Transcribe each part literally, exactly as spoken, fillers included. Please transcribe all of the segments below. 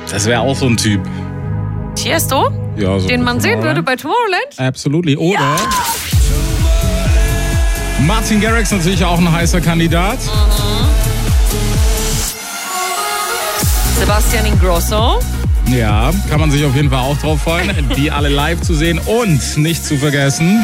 Das wäre auch so ein Typ. Tiesto? Ja, so Den man sehen würde bei Tomorrowland? Absolutely. Oder Ja. Martin Garrix, natürlich auch ein heißer Kandidat. Mhm. Sebastian Ingrosso. Ja, kann man sich auf jeden Fall auch drauf freuen, die alle live zu sehen. Und nicht zu vergessen,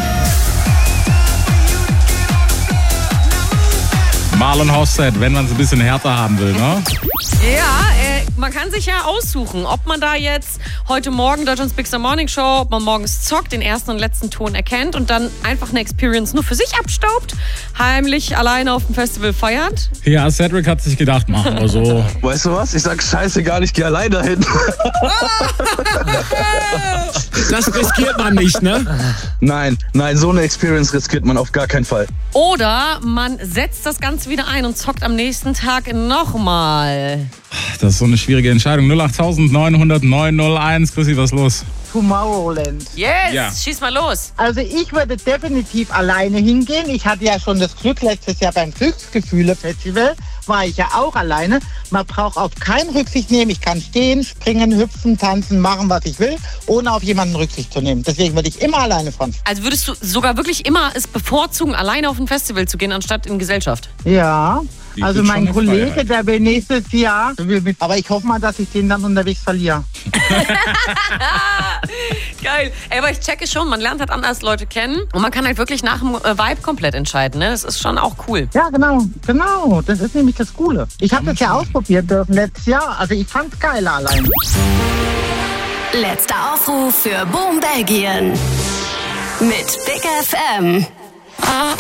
Marlon Hostet, wenn man es ein bisschen härter haben will, ne? Ja, äh, man kann sich ja aussuchen, ob man da jetzt heute Morgen Deutschlands Bigster Morning Show, ob man morgens zockt, den ersten und letzten Ton erkennt und dann einfach eine Experience nur für sich abstaubt, heimlich alleine auf dem Festival feiert. Ja, Cedric hat sich gedacht, machen wir so. Weißt du was? Ich sag scheißegal, ich geh allein dahin. Das riskiert man nicht, ne? Nein, nein, so eine Experience riskiert man auf gar keinen Fall. Oder man setzt das Ganze wieder ein und zockt am nächsten Tag nochmal. Das ist so eine schwierige Entscheidung. null acht neun null null neun null eins. Chrissy, was ist los? Tomorrowland. Yes, Ja. schieß mal los. Also ich würde definitiv alleine hingehen. Ich hatte ja schon das Glück, letztes Jahr beim Glücksgefühle-Festival war ich ja auch alleine. Man braucht auf keinen Rücksicht nehmen. Ich kann stehen, springen, hüpfen, tanzen, machen, was ich will, ohne auf jemanden Rücksicht zu nehmen. Deswegen würde ich immer alleine fahren. Also würdest du sogar wirklich immer es bevorzugen, alleine auf ein Festival zu gehen, anstatt in Gesellschaft? Ja, Die also ist schon mein eine Kollege, Freiheit. der will nächstes Jahr, will mit, aber ich hoffe mal, dass ich den dann unterwegs verliere. Geil. Ey, aber ich checke schon, man lernt halt anders Leute kennen und man kann halt wirklich nach dem äh, Vibe komplett entscheiden. Ne? Das ist schon auch cool. Ja, genau, genau. Das ist nämlich das Coole. Ich habe das ja ausprobiert dürfen letztes Jahr. Also ich fand's geil allein. Letzter Aufruf für Boom Belgien. Mit Big F M.